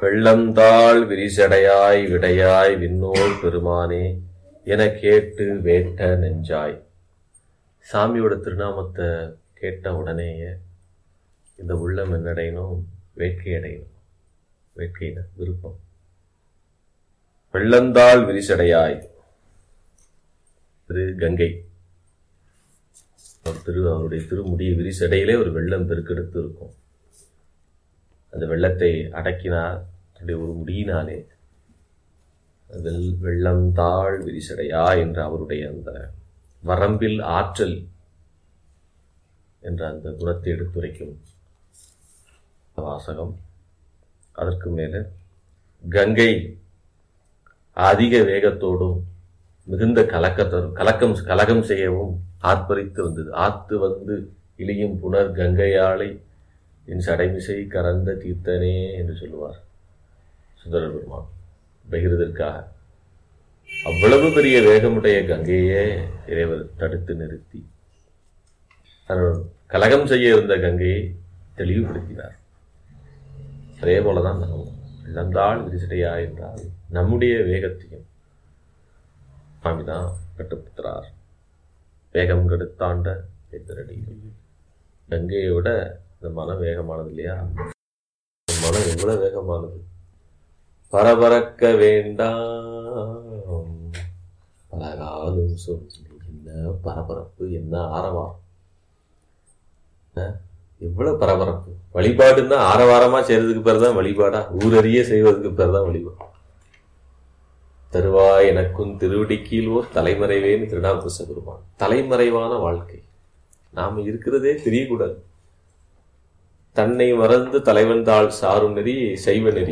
வெள்ளந்தாள் விரிசடையாய் விடையாய் விண்ணோர் பெருமானே என கேட்டு வேட்ட நெஞ்சாய். சாமியோட திருநாமத்தை கேட்ட உடனேயே இந்த உள்ளம் என்னடையணும்? வேட்கை அடையணும். வேட்கையின விருப்பம். வெள்ளந்தாள் விரிசடையாய் திரு கங்கை அவருடைய திருமுடி விரிசடையிலே ஒரு வெள்ளம் பெருக்கெடுத்து இருக்கும். அந்த வெள்ளத்தை அடக்கினார் தன்னுடைய ஒரு முடியினாலே. வெள்ளந்தாள் விரிசடையா என்ற அவருடைய அந்த வரம்பில் ஆற்றல் என்ற அந்த குணத்தை எடுத்துரைக்கும் வாசகம். அதற்கு மேல கங்கை அதிக வேகத்தோடும் மிகுந்த கலகம் செய்யவும் ஆர்ப்பரித்து வந்தது. ஆத்து வந்து இழியும் புனர் கங்கையாளை என் சடைமிசை கறந்த தீர்த்தனே என்று சொல்லுவார் சுந்தரர் பெருமான் பகிர்வதற்காக. அவ்வளவு பெரிய வேகமுடைய கங்கையே இறைவர் தடுத்து நிறுத்தி கலகம் செய்ய இருந்த கங்கையை தெளிவுபடுத்தினார். அதே போலதான் நாம் இழந்தாள் விரிசடையா என்றால் நம்முடைய வேகத்தையும் சுவாமிதான் கட்டுப்படுத்துறார். வேகம் கெடுத்தாண்ட எதிரடி. கங்கையை விட இந்த மனம் வேகமானது இல்லையா? மனம் எவ்வளவு வேகமானது! பரபரக்க வேண்டாம் பலகாலும் சொல்லி. என்ன பரபரப்பு, என்ன ஆரவாரம்! எவ்வளவு பரபரப்பு! வழிபாடுன்னா ஆரவாரமா செய்யறதுக்கு பேர் தான் வழிபாடா? ஊரறிய செய்வதற்கு பேர் தான் வழிபாடு. தருவாய் எனக்கும் திருவடிக்கீழோர் தலைமறைவேன்னு திருநாவுக்கரச பெருமான். தலைமறைவான வாழ்க்கை நாம இருக்கிறதே தெரியக்கூடாது. தன்னை மறந்து தலைவன் தாள் சாரும் நெறி சைவ நெறி.